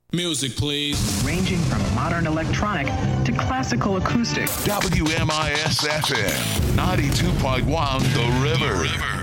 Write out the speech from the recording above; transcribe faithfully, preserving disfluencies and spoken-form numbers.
Music, please. Ranging from modern electronic to classical acoustic. W M I S F M ninety-two point one The River. The River.